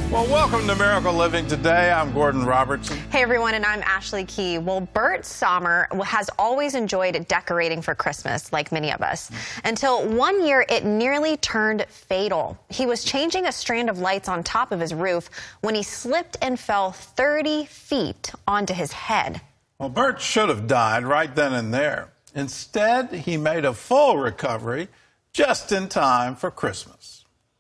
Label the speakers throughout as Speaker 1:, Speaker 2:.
Speaker 1: Well, welcome to Miracle Living Today. I'm Gordon Robertson.
Speaker 2: Hey, everyone, and I'm Ashley Key. Well, Bert Sommer has always enjoyed decorating for Christmas, like many of us, until one year it nearly turned fatal. He was changing a strand of lights on top of his roof when he slipped and fell 30 feet onto his head.
Speaker 1: Well, Bert should have died right then and there. Instead, he made a full recovery just in time for Christmas.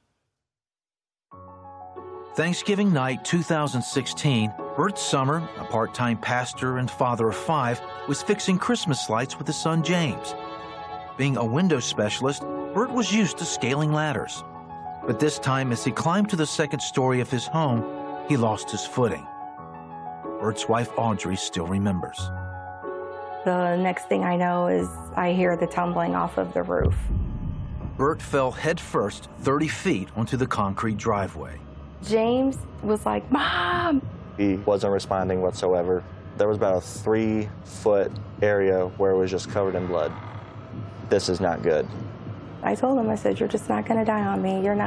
Speaker 3: Thanksgiving night 2016, Bert Sommer, a part-time pastor and father of 5, was fixing Christmas lights with his son James. Being a window specialist, Bert was used to scaling ladders. But this time, as he climbed to the second story of his home, he lost his footing. Bert's wife Audrey still remembers.
Speaker 4: The next thing I know is I hear the tumbling off of the roof.
Speaker 3: Bert fell headfirst 30 feet onto the concrete driveway.
Speaker 4: James was like, "Mom!"
Speaker 5: He wasn't responding whatsoever. There was about a 3-foot area where it was just covered in blood. This is not good.
Speaker 4: I told him, I said, "You're just not going to die on me. You're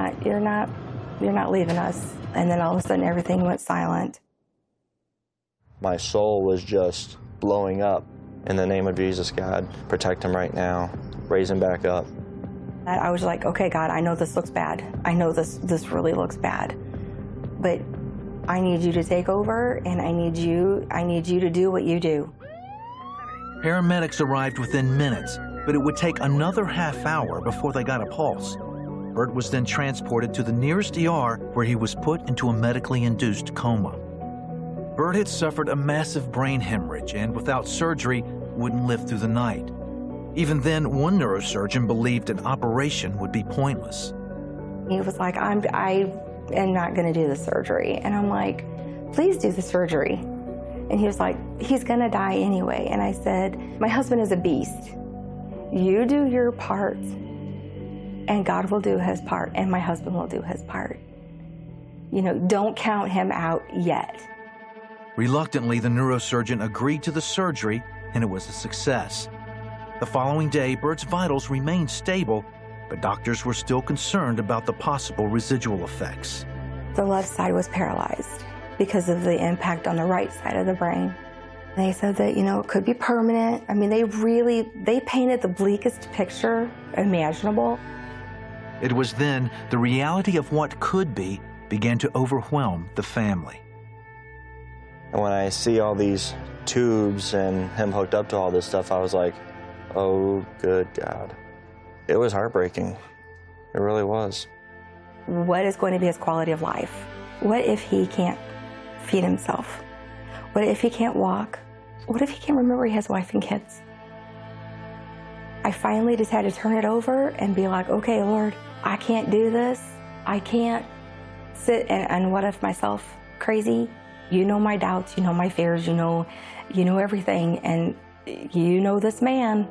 Speaker 4: not leaving us." And then all of a sudden everything went silent.
Speaker 5: My soul was just blowing up. In the name of Jesus, God, protect him right now. Raise him back up.
Speaker 4: I was like, "Okay, God, I know this looks bad. I know this really looks bad. But I need you to take over, and I need you to do what you do."
Speaker 3: Paramedics arrived within minutes, but it would take another half hour before they got a pulse. Bert was then transported to the nearest ER, where he was put into a medically induced coma. Bert had suffered a massive brain hemorrhage and, without surgery, wouldn't live through the night. Even then, one neurosurgeon believed an operation would be pointless.
Speaker 4: He was like, I am not going to do the surgery. And I'm like, "Please do the surgery." And he was like, "He's going to die anyway." And I said, "My husband is a beast. You do your part, and God will do his part, and my husband will do his part. You know, don't count him out yet."
Speaker 3: Reluctantly, the neurosurgeon agreed to the surgery, and it was a success. The following day, Bert's vitals remained stable, but doctors were still concerned about the possible residual effects.
Speaker 4: The left side was paralyzed because of the impact on the right side of the brain. They said that, it could be permanent. I mean, they painted the bleakest picture imaginable.
Speaker 3: It was then the reality of what could be began to overwhelm the family.
Speaker 5: And when I see all these tubes and him hooked up to all this stuff, I was like, oh, good God. It was heartbreaking. It really was.
Speaker 4: What is going to be his quality of life? What if he can't feed himself? What if he can't walk? What if he can't remember he has a wife and kids? I finally just had to turn it over and be like, "Okay, Lord, I can't do this. I can't sit and what if myself crazy. You know my doubts, you know my fears, you know everything, and you know this man."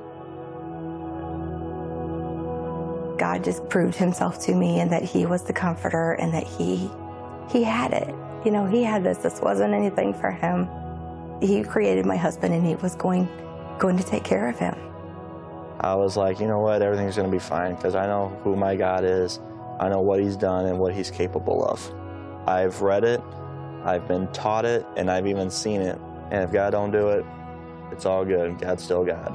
Speaker 4: God just proved himself to me, and that he was the comforter, and that he had it. He had this. This wasn't anything for him. He created my husband, and he was going to take care of him.
Speaker 5: I was like, you know what, everything's going to be fine, because I know who my God is. I know what he's done and what he's capable of. I've read it, I've been taught it, and I've even seen it. And if God don't do it, it's all good. God's still God.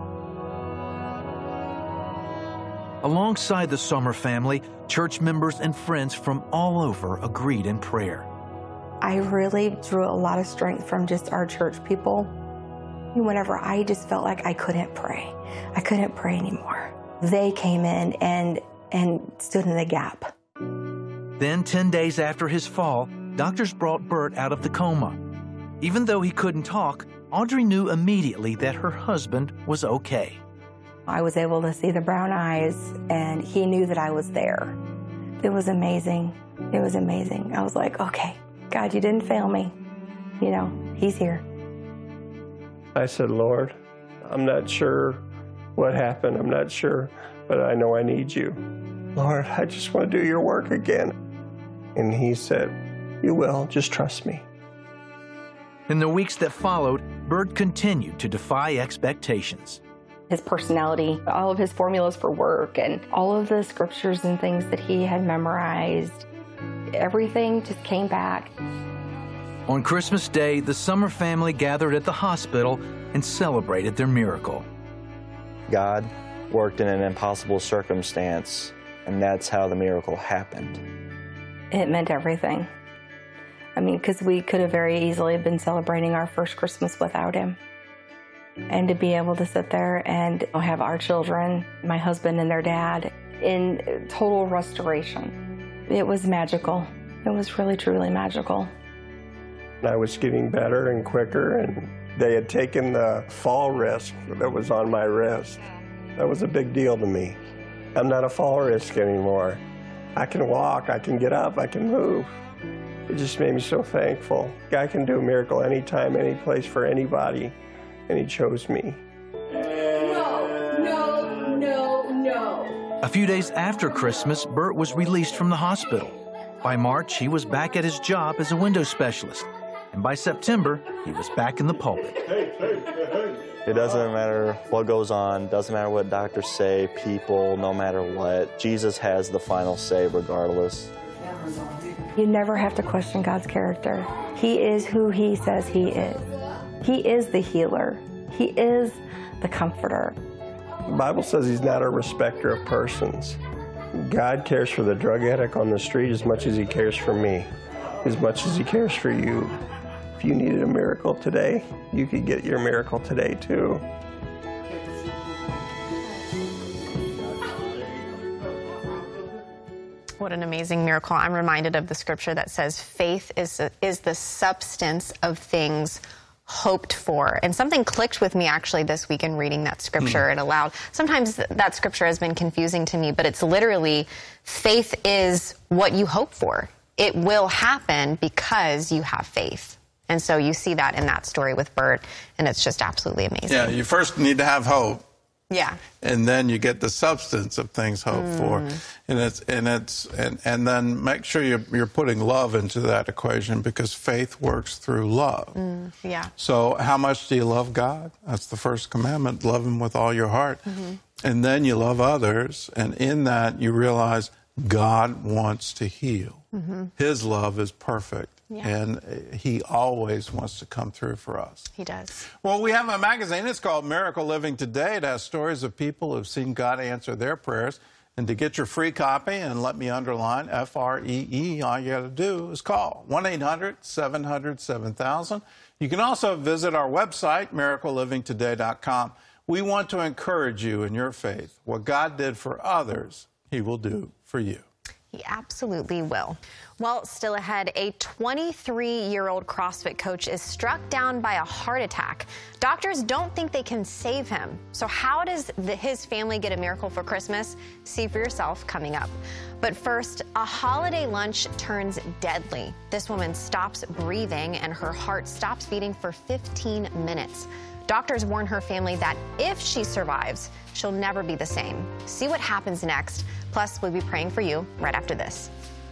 Speaker 3: Alongside the Sommer family, church members and friends from all over agreed in prayer.
Speaker 4: I really drew a lot of strength from just our church people. Whenever I just felt like I couldn't pray anymore, they came in and stood in the gap.
Speaker 3: Then, 10 days after his fall, doctors brought Bert out of the coma. Even though he couldn't talk, Audrey knew immediately that her husband was okay.
Speaker 4: I was able to see the brown eyes, and he knew that I was there. It was amazing. It was amazing. I was like, "Okay, God, you didn't fail me. He's here."
Speaker 6: I said, "Lord, I'm not sure what happened. I'm not sure, but I know I need you. Lord, I just want to do your work again." And he said, "You will. Just trust me."
Speaker 3: In the weeks that followed, Bert continued to defy expectations.
Speaker 4: His personality, all of his formulas for work, and all of the scriptures and things that he had memorized, everything just came back.
Speaker 3: On Christmas Day, the Summer family gathered at the hospital and celebrated their miracle.
Speaker 5: God worked in an impossible circumstance, and that's how the miracle happened.
Speaker 4: It meant everything. I mean, because we could have very easily been celebrating our first Christmas without him. And to be able to sit there and have our children, my husband and their dad, in total restoration. It was magical. It was really, truly magical.
Speaker 6: I was getting better and quicker, and they had taken the fall risk that was on my wrist. That was a big deal to me. I'm not a fall risk anymore. I can walk, I can get up, I can move. It just made me so thankful. God can do a miracle anytime, any place for anybody, and he chose me.
Speaker 3: No. A few days after Christmas, Bert was released from the hospital. By March, he was back at his job as a window specialist. And by September, he was back in the pulpit.
Speaker 5: It doesn't matter what goes on, doesn't matter what doctors say, people, no matter what. Jesus has the final say regardless.
Speaker 4: You never have to question God's character. He is who he says he is. He is the healer. He is the comforter.
Speaker 6: The Bible says he's not a respecter of persons. God cares for the drug addict on the street as much as he cares for me, as much as he cares for you. If you needed a miracle today, you could get your miracle today too.
Speaker 2: What an amazing miracle. I'm reminded of the scripture that says faith is the substance of things hoped for. And something clicked with me actually this week in reading that scripture. It allowed, sometimes that scripture has been confusing to me, but it's literally faith is what you hope for. It will happen because you have faith. And so you see that in that story with Bert, and it's just absolutely amazing.
Speaker 1: Yeah, you first need to have hope.
Speaker 2: Yeah.
Speaker 1: And then you get the substance of things hoped for. And then make sure you're putting love into that equation, because faith works through love.
Speaker 2: Yeah.
Speaker 1: So how much do you love God? That's the first commandment. Love him with all your heart. And then you love others. And in that you realize God wants to heal. His love is perfect. Yeah. And he always wants to come through for us.
Speaker 2: He does.
Speaker 1: Well, we have a magazine. It's called Miracle Living Today. It has stories of people who've seen God answer their prayers. And to get your free copy, and let me underline FREE, all you got to do is call 1-800-700-7000. You can also visit our website, miraclelivingtoday.com. We want to encourage you in your faith. What God did for others, he will do for you.
Speaker 2: He absolutely will. Well, still ahead, a 23-year-old CrossFit coach is struck down by a heart attack. Doctors don't think they can save him. So how does his family get a miracle for Christmas? See for yourself coming up. But first, a holiday lunch turns deadly. This woman stops breathing and her heart stops beating for 15 minutes. Doctors warn her family that if she survives, she'll never be the same. See what happens next. Plus, we'll be praying for you right after this.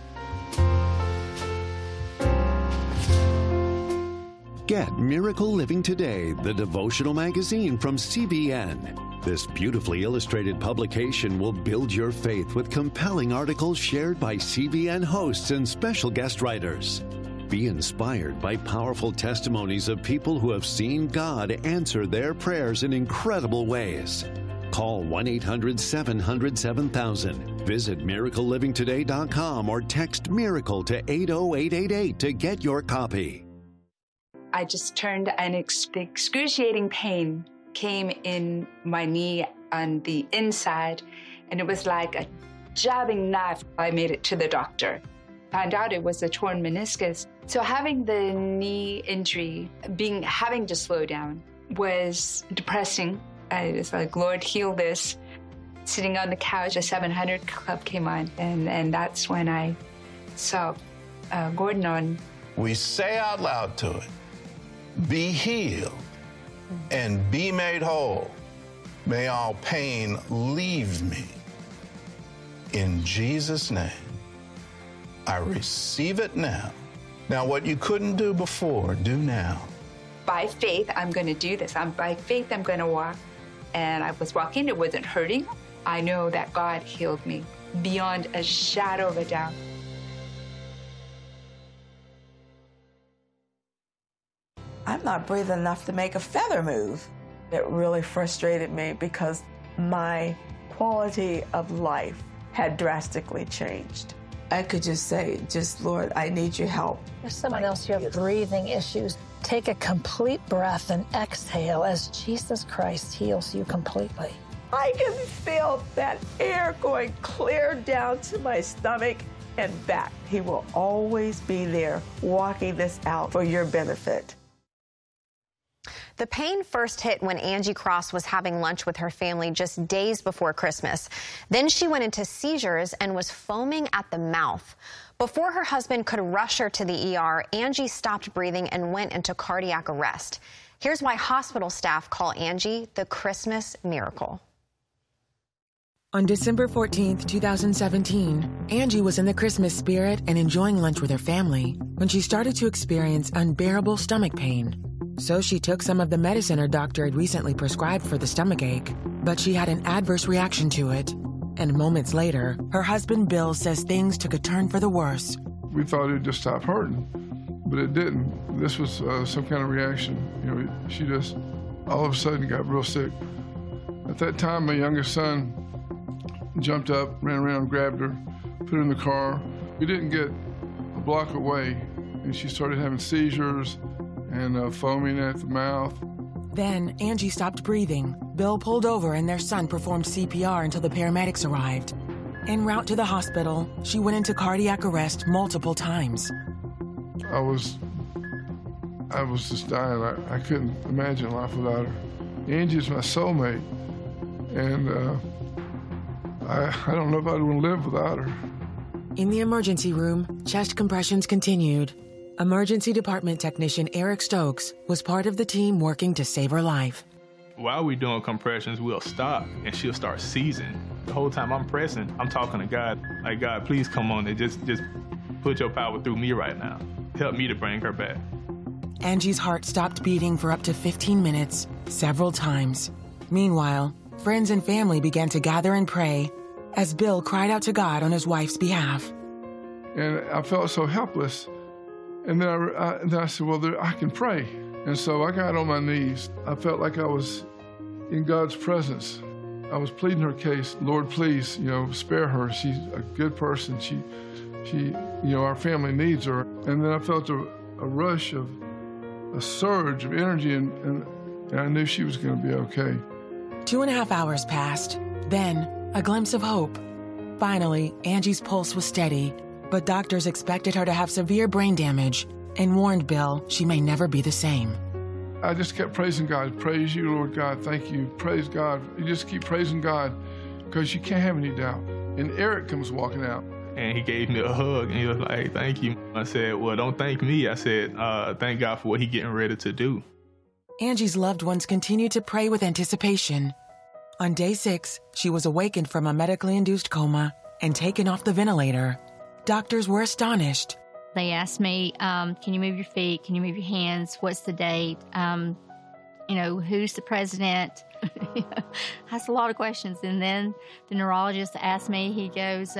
Speaker 7: Get Miracle Living Today, the devotional magazine from CBN. This beautifully illustrated publication will build your faith with compelling articles shared by CBN hosts and special guest writers. Be inspired by powerful testimonies of people who have seen God answer their prayers in incredible ways. Call 1-800-700-7000. Visit miraclelivingtoday.com or text MIRACLE to 80888 to get your copy.
Speaker 8: I just turned, and excruciating pain came in my knee on the inside, and it was like a jabbing knife. I made it to the doctor. Found out it was a torn meniscus. So having the knee injury, having to slow down, was depressing. I was like, Lord, heal this. Sitting on the couch, a 700 Club came on, and that's when I saw Gordon on.
Speaker 1: We say out loud to it, be healed and be made whole. May all pain leave me. In Jesus' name, I receive it now. Now, what you couldn't do before, do now.
Speaker 8: By faith, I'm going to do this. By faith, I'm going to walk. And I was walking. It wasn't hurting. I know that God healed me beyond a shadow of a doubt.
Speaker 9: I'm not breathing enough to make a feather move. It really frustrated me because my quality of life had drastically changed. I could just say, Lord, I need your help.
Speaker 10: If someone else, you have breathing issues, take a complete breath and exhale as Jesus Christ heals you completely.
Speaker 9: I can feel that air going clear down to my stomach and back. He will always be there walking this out for your benefit.
Speaker 2: The pain first hit when Angie Cross was having lunch with her family just days before Christmas. Then she went into seizures and was foaming at the mouth. Before her husband could rush her to the ER, Angie stopped breathing and went into cardiac arrest. Here's why hospital staff call Angie the Christmas miracle.
Speaker 11: On December 14th, 2017, Angie was in the Christmas spirit and enjoying lunch with her family when she started to experience unbearable stomach pain. So she took some of the medicine her doctor had recently prescribed for the stomachache, but she had an adverse reaction to it. And moments later, her husband Bill says things took a turn for the worse.
Speaker 12: We thought it would just stop hurting, but it didn't. This was some kind of reaction. She just all of a sudden got real sick. At that time, my youngest son jumped up, ran around, grabbed her, put her in the car. We didn't get a block away, and she started having seizures and foaming at the mouth.
Speaker 11: Then Angie stopped breathing. Bill pulled over and their son performed CPR until the paramedics arrived. En route to the hospital, she went into cardiac arrest multiple times.
Speaker 12: I was just dying. I couldn't imagine life without her. Angie's my soulmate, and I don't know if I'd want to live without her.
Speaker 11: In the emergency room, chest compressions continued. Emergency department technician Eric Stokes was part of the team working to save her life.
Speaker 13: While we're doing compressions, we'll stop and she'll start seizing. The whole time I'm pressing, I'm talking to God, like, God, please come on and just put your power through me right now. Help me to bring her back.
Speaker 11: Angie's heart stopped beating for up to 15 minutes, several times. Meanwhile, friends and family began to gather and pray as Bill cried out to God on his wife's behalf.
Speaker 12: And I felt so helpless. And then I said, well, I can pray. And so I got on my knees. I felt like I was in God's presence. I was pleading her case. Lord, please, spare her. She's a good person. She, our family needs her. And then I felt a rush of a surge of energy, and I knew she was going to be okay.
Speaker 11: 2.5 hours passed. Then a glimpse of hope. Finally, Angie's pulse was steady, but doctors expected her to have severe brain damage and warned Bill she may never be the same.
Speaker 12: I just kept praising God. Praise you, Lord God. Thank you. Praise God. You just keep praising God because you can't have any doubt. And Eric comes walking out.
Speaker 13: And he gave me a hug and he was like, thank you. I said, well, don't thank me. I said, thank God for what he's getting ready to do.
Speaker 11: Angie's loved ones continued to pray with anticipation. On day 6, she was awakened from a medically induced coma and taken off the ventilator. Doctors were astonished.
Speaker 14: They asked me, can you move your feet? Can you move your hands? What's the date? Who's the president? That's a lot of questions. And then the neurologist asked me, he goes,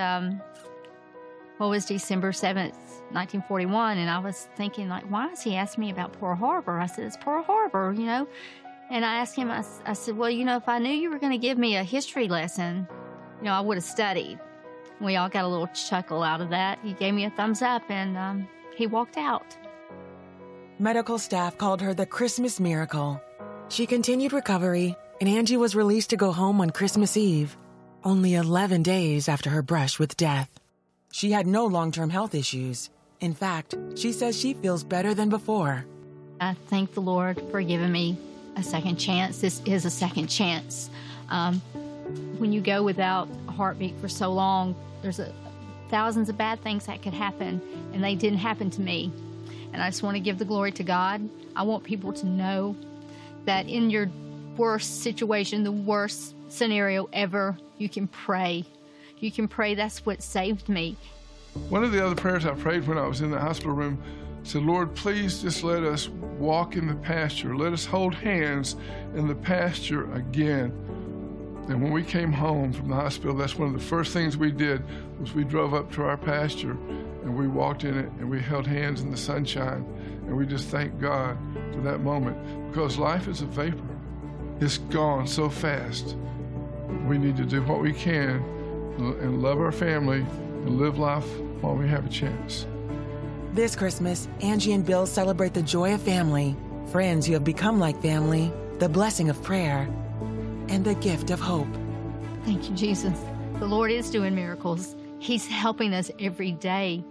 Speaker 14: what was December 7th, 1941? And I was thinking, why is he asking me about Pearl Harbor? I said, it's Pearl Harbor, And I asked him, I said, well, if I knew you were going to give me a history lesson, I would have studied. We all got a little chuckle out of that. He gave me a thumbs up, and he walked out.
Speaker 11: Medical staff called her the Christmas miracle. She continued recovery, and Angie was released to go home on Christmas Eve, only 11 days after her brush with death. She had no long-term health issues. In fact, she says she feels better than before.
Speaker 14: I thank the Lord for giving me a second chance. This is a second chance. When you go without a heartbeat for so long, there's thousands of bad things that could happen, and they didn't happen to me. And I just want to give the glory to God. I want people to know that in your worst situation, the worst scenario ever, you can pray. You can pray. That's what saved me.
Speaker 12: One of the other prayers I prayed when I was in the hospital room said, Lord, please just let us walk in the pasture. Let us hold hands in the pasture again. And when we came home from the hospital, that's one of the first things we did was we drove up to our pasture and we walked in it, and we held hands in the sunshine, and we just thank God for that moment, because life is a vapor. It's gone so fast. We need to do what we can and love our family and live life while we have a chance.
Speaker 11: This Christmas, Angie and Bill celebrate the joy of family, friends who have become like family, the blessing of prayer, and the gift of hope.
Speaker 14: Thank you, Jesus. The Lord is doing miracles. He's helping us every day.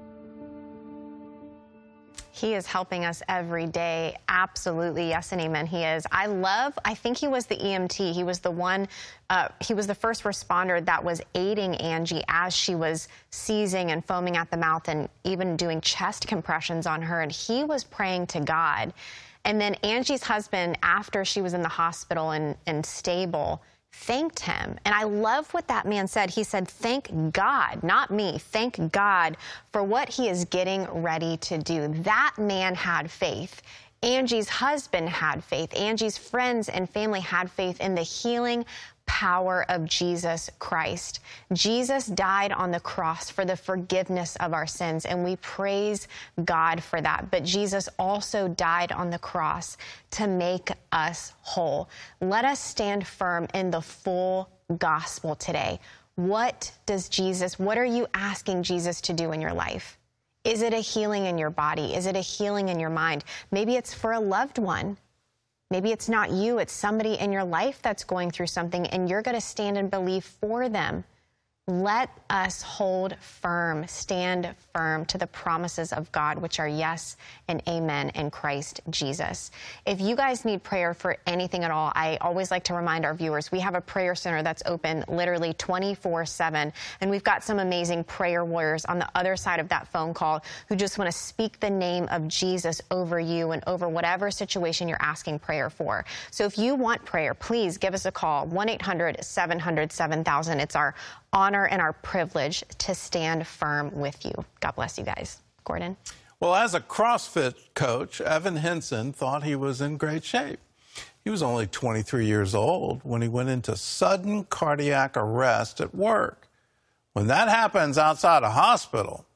Speaker 2: He is helping us every day. Absolutely. Yes and amen. He is. I think he was the EMT. He was the one, he was the first responder that was aiding Angie as she was seizing and foaming at the mouth and even doing chest compressions on her. And he was praying to God. And then Angie's husband, after she was in the hospital and stable, thanked him. And I love what that man said. He said, thank God, not me, thank God for what he is getting ready to do. That man had faith. Angie's husband had faith. Angie's friends and family had faith in the healing power of Jesus Christ. Jesus died on the cross for the forgiveness of our sins, and we praise God for that. But Jesus also died on the cross to make us whole. Let us stand firm in the full gospel today. What are you asking Jesus to do in your life? Is it a healing in your body? Is it a healing in your mind? Maybe it's for a loved one. Maybe it's not you, it's somebody in your life that's going through something, and you're going to stand and believe for them. Let us hold firm, stand firm to the promises of God, which are yes and amen in Christ Jesus. If you guys need prayer for anything at all, I always like to remind our viewers, we have a prayer center that's open literally 24/7, and we've got some amazing prayer warriors on the other side of that phone call who just want to speak the name of Jesus over you and over whatever situation you're asking prayer for. So if you want prayer, please give us a call, 1-800-700-7000. It's our honor and our privilege to stand firm with you. God bless you guys. Gordon?
Speaker 1: Well, as a CrossFit coach, Evan Henson thought he was in great shape. He was only 23 years old when he went into sudden cardiac arrest at work. When that happens outside a hospital,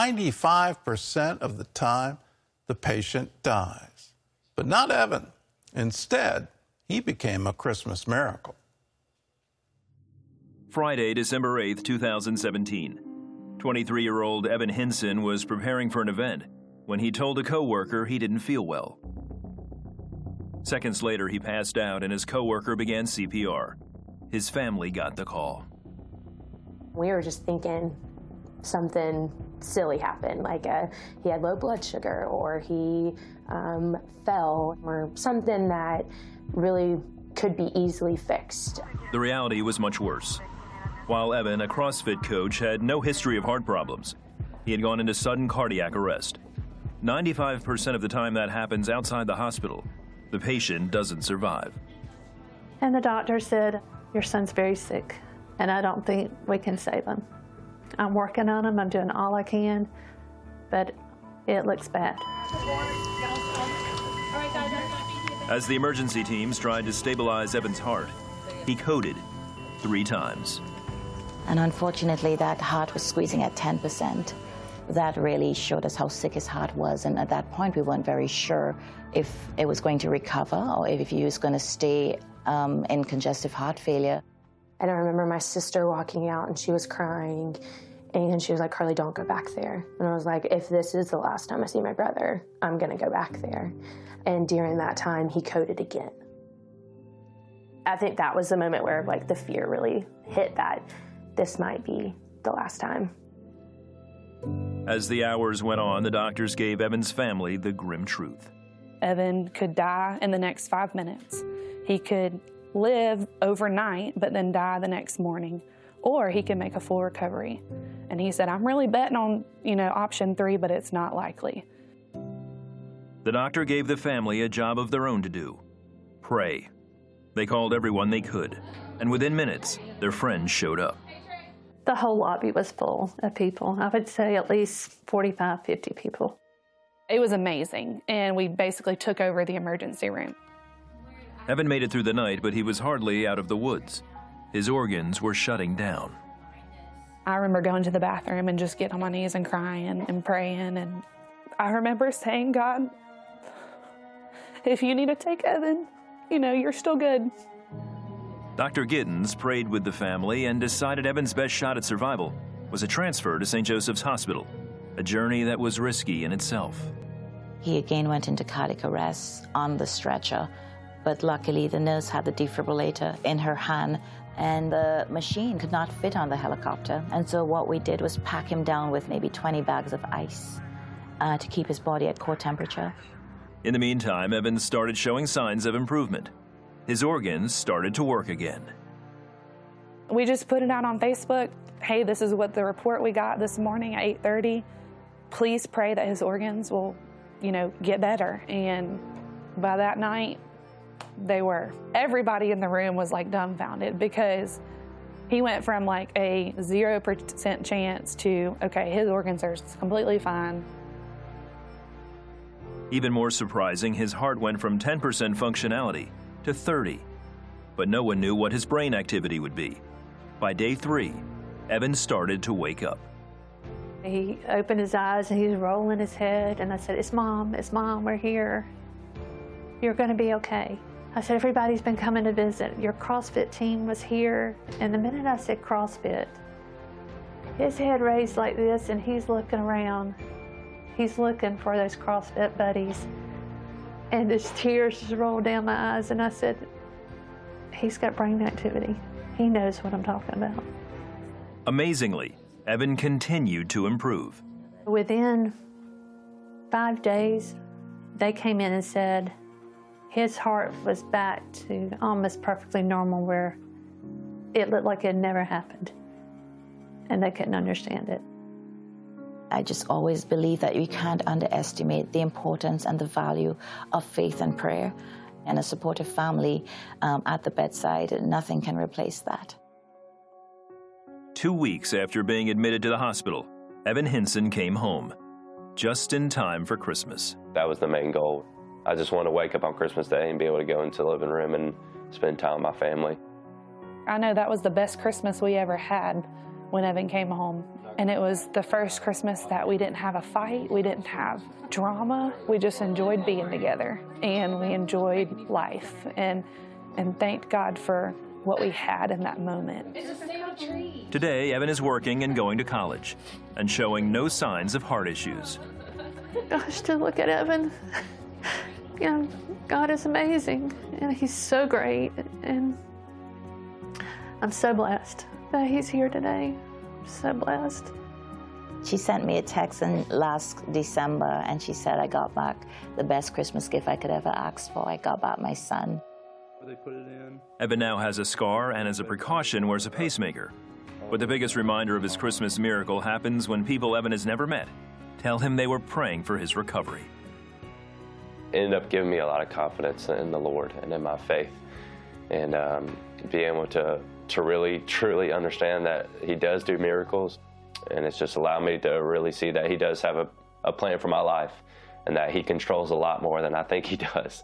Speaker 1: 95% of the time, the patient dies. But not Evan. Instead, he became a Christmas miracle.
Speaker 15: Friday, December 8th, 2017. 23-year-old Evan Henson was preparing for an event when he told a coworker he didn't feel well. Seconds later, he passed out and his coworker began CPR. His family got the call.
Speaker 16: We were just thinking something silly happened, like he had low blood sugar or he fell or something that really could be easily fixed.
Speaker 15: The reality was much worse. While Evan, a CrossFit coach, had no history of heart problems, he had gone into sudden cardiac arrest. 95% of the time that happens outside the hospital, the patient doesn't survive.
Speaker 10: And the doctor said, your son's very sick, and I don't think we can save him. I'm working on him, I'm doing all I can, but it looks bad.
Speaker 15: As the emergency teams tried to stabilize Evan's heart, he coded 3 times.
Speaker 17: And unfortunately, that heart was squeezing at 10%. That really showed us how sick his heart was. And at that point, we weren't very sure if it was going to recover or if he was going to stay in congestive heart failure.
Speaker 16: And I remember my sister walking out and she was crying. And she was like, Carly, don't go back there. And I was like, if this is the last time I see my brother, I'm going to go back there. And during that time, he coded again. I think that was the moment where like the fear really hit that this might be the last time.
Speaker 15: As the hours went on, the doctors gave Evan's family the grim truth.
Speaker 18: Evan could die in the next 5 minutes. He could live overnight, but then die the next morning. Or he could make a full recovery. And he said, I'm really betting on, option 3, but it's not likely.
Speaker 15: The doctor gave the family a job of their own to do: pray. They called everyone they could, and within minutes, their friends showed up.
Speaker 10: The whole lobby was full of people. I would say at least 45, 50 people.
Speaker 18: It was amazing, and we basically took over the emergency room.
Speaker 15: Evan made it through the night, but he was hardly out of the woods. His organs were shutting down.
Speaker 18: I remember going to the bathroom and just getting on my knees and crying and praying. And I remember saying, God, if you need to take Evan, you're still good.
Speaker 15: Dr. Gittens prayed with the family and decided Evan's best shot at survival was a transfer to St. Joseph's Hospital, a journey that was risky in itself.
Speaker 17: He again went into cardiac arrest on the stretcher, but luckily the nurse had the defibrillator in her hand and the machine could not fit on the helicopter. And so what we did was pack him down with maybe 20 bags of ice to keep his body at core temperature.
Speaker 15: In the meantime, Evan started showing signs of improvement. His organs started to work again.
Speaker 18: We just put it out on Facebook. Hey, this is what the report we got this morning at 8:30. Please pray that his organs will, get better. And by that night, they were. Everybody in the room was like dumbfounded because he went from like a 0% chance to, okay, his organs are completely fine.
Speaker 15: Even more surprising, his heart went from 10% functionality to 30%. But no one knew what his brain activity would be. By day 3, Evan started to wake up.
Speaker 10: He opened his eyes and he was rolling his head, and I said, it's Mom, we're here. You're gonna be okay. I said, everybody's been coming to visit. Your CrossFit team was here. And the minute I said CrossFit, his head raised like this and he's looking around. He's looking for those CrossFit buddies. And his tears just rolled down my eyes, and I said, he's got brain activity. He knows what I'm talking about.
Speaker 15: Amazingly, Evan continued to improve.
Speaker 10: Within 5 days, they came in and said his heart was back to almost perfectly normal, where it looked like it never happened, and they couldn't understand it.
Speaker 17: I just always believe that you can't underestimate the importance and the value of faith and prayer, and a supportive family at the bedside. Nothing can replace that.
Speaker 15: 2 weeks after being admitted to the hospital, Evan Hinson came home, just in time for Christmas.
Speaker 5: That was the main goal. I just wanted to wake up on Christmas Day and be able to go into the living room and spend time with my family.
Speaker 18: I know that was the best Christmas we ever had when Evan came home. And it was the first Christmas that we didn't have a fight, we didn't have drama, we just enjoyed being together, and we enjoyed life, and thanked God for what we had in that moment.
Speaker 15: Today, Evan is working and going to college, and showing no signs of heart issues.
Speaker 10: Gosh, to look at Evan, God is amazing, and he's so great, and I'm so blessed that he's here today. So blessed.
Speaker 17: She sent me a text in last December, and she said, I got back the best Christmas gift I could ever ask for. I got back my son.
Speaker 13: They put it in.
Speaker 15: Evan now has a scar and as a precaution wears a pacemaker. But the biggest reminder of his Christmas miracle happens when people Evan has never met tell him they were praying for his recovery.
Speaker 5: It ended up giving me a lot of confidence in the Lord and in my faith, and being able to really, truly understand that he does do miracles. And it's just allowed me to really see that he does have a plan for my life, and that he controls a lot more than I think he does.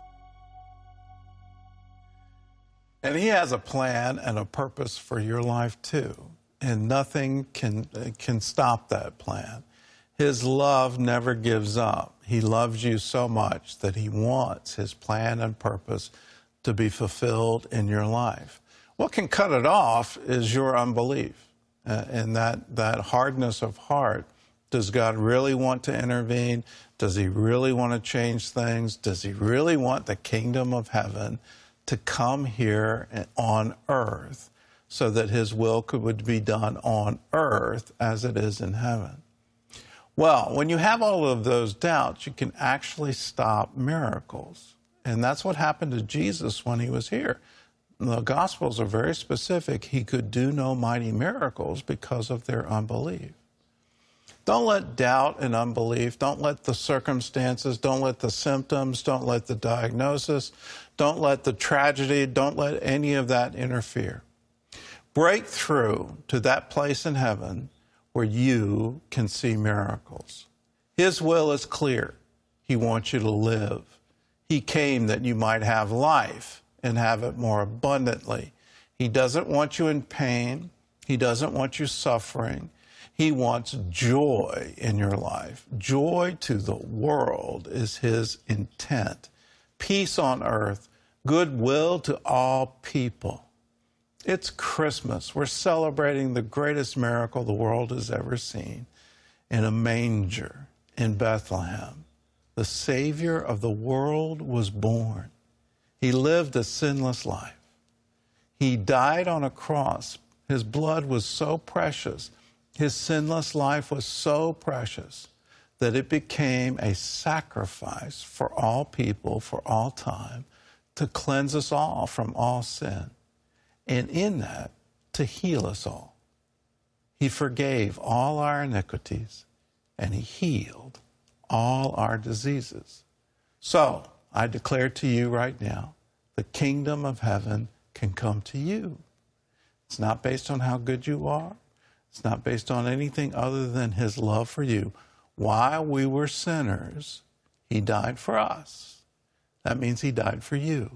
Speaker 1: And he has a plan and a purpose for your life too. And nothing can stop that plan. His love never gives up. He loves you so much that he wants his plan and purpose to be fulfilled in your life. What can cut it off is your unbelief and that hardness of heart. Does God really want to intervene? Does he really want to change things? Does he really want the kingdom of heaven to come here on earth so that his will would be done on earth as it is in heaven? Well, when you have all of those doubts, you can actually stop miracles. And that's what happened to Jesus when he was here. The Gospels are very specific. He could do no mighty miracles because of their unbelief. Don't let doubt and unbelief, don't let the circumstances, don't let the symptoms, don't let the diagnosis, don't let the tragedy, don't let any of that interfere. Break through to that place in heaven where you can see miracles. His will is clear. He wants you to live. He came that you might have life and have it more abundantly. He doesn't want you in pain. He doesn't want you suffering. He wants joy in your life. Joy to the world is his intent. Peace on earth, goodwill to all people. It's Christmas. We're celebrating the greatest miracle the world has ever seen in a manger in Bethlehem. The Savior of the world was born. He lived a sinless life. He died on a cross. His blood was so precious. His sinless life was so precious that it became a sacrifice for all people, for all time, to cleanse us all from all sin. And in that, to heal us all. He forgave all our iniquities, and he healed all our diseases. So, I declare to you right now, the kingdom of heaven can come to you. It's not based on how good you are. It's not based on anything other than his love for you. While we were sinners, he died for us. That means he died for you.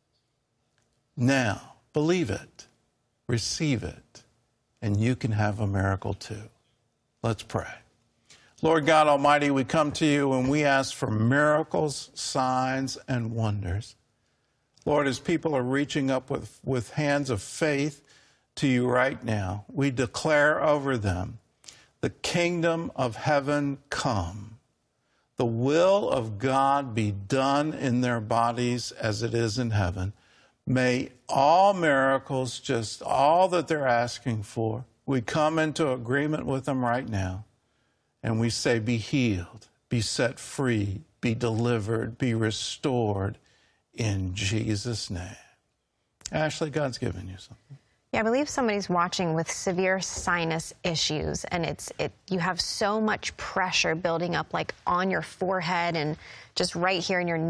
Speaker 1: Now, believe it, receive it, and you can have a miracle too. Let's pray. Lord God Almighty, we come to you and we ask for miracles, signs, and wonders. Lord, as people are reaching up with hands of faith to you right now, we declare over them, the kingdom of heaven come. The will of God be done in their bodies as it is in heaven. May all miracles, just all that they're asking for, we come into agreement with them right now. And we say, be healed, be set free, be delivered, be restored in Jesus' name. Ashley, God's given you something.
Speaker 2: Yeah, I believe somebody's watching with severe sinus issues, and you have so much pressure building up, like on your forehead and just right here in your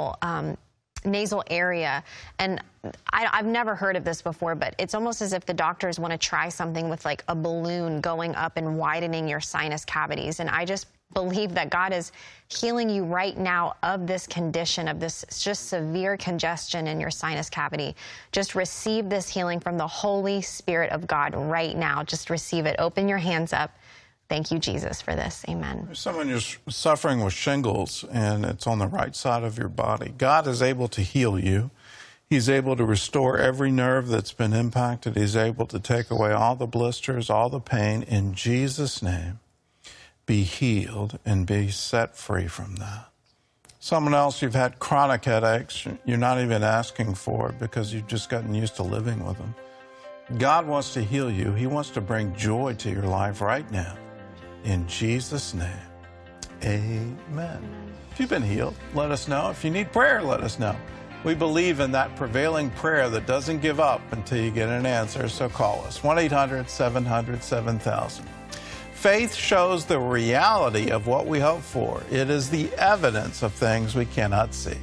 Speaker 2: nasal area. And I've never heard of this before, but it's almost as if the doctors want to try something with like a balloon going up and widening your sinus cavities. And I just believe that God is healing you right now of this condition, of this just severe congestion in your sinus cavity. Just receive this healing from the Holy Spirit of God right now. Just receive it. Open your hands up. Thank you, Jesus, for this. Amen.
Speaker 1: There's someone who's suffering with shingles, and it's on the right side of your body. God is able to heal you. He's able to restore every nerve that's been impacted. He's able to take away all the blisters, all the pain. In Jesus' name, be healed and be set free from that. Someone else, you've had chronic headaches. You're not even asking for it because you've just gotten used to living with them. God wants to heal you. He wants to bring joy to your life right now. In Jesus' name, amen. If you've been healed, let us know. If you need prayer, let us know. We believe in that prevailing prayer that doesn't give up until you get an answer, so call us, 1-800-700-7000. Faith shows the reality of what we hope for. It is the evidence of things we cannot see.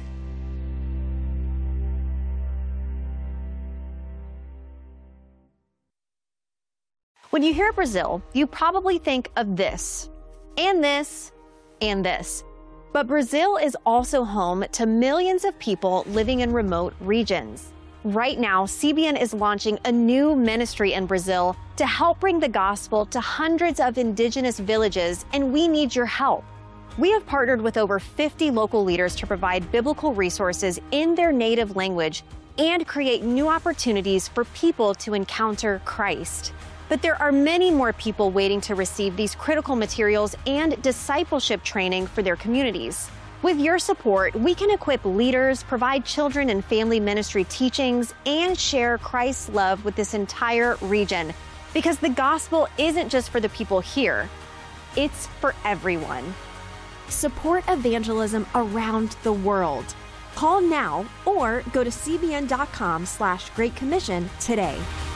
Speaker 19: When you hear Brazil, you probably think of this, and this, and this. But Brazil is also home to millions of people living in remote regions. Right now, CBN is launching a new ministry in Brazil to help bring the gospel to hundreds of indigenous villages, and we need your help. We have partnered with over 50 local leaders to provide biblical resources in their native language and create new opportunities for people to encounter Christ. But there are many more people waiting to receive these critical materials and discipleship training for their communities. With your support, we can equip leaders, provide children and family ministry teachings, and share Christ's love with this entire region. Because the gospel isn't just for the people here, it's for everyone. Support evangelism around the world. Call now or go to cbn.com/Great Commission today.